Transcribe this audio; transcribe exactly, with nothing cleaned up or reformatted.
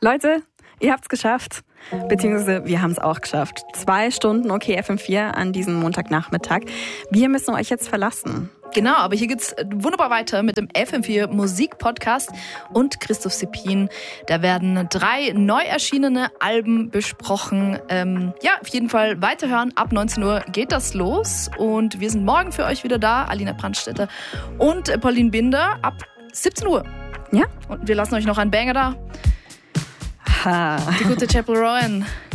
Leute, ihr habt's geschafft. Beziehungsweise wir haben es auch geschafft. Zwei Stunden OK F M vier an diesem Montagnachmittag. Wir müssen euch jetzt verlassen. Genau, aber hier geht's wunderbar weiter mit dem F M vier Musik-Podcast und Christoph Seppin. Da werden drei neu erschienene Alben besprochen. Ähm, ja, auf jeden Fall weiterhören. Ab neunzehn Uhr geht das los und wir sind morgen für euch wieder da. Alina Brandstätter und Pauline Binder ab siebzehn Uhr. Ja? Und wir lassen euch noch einen Banger da. Ha. Die gute Chapel Rowan.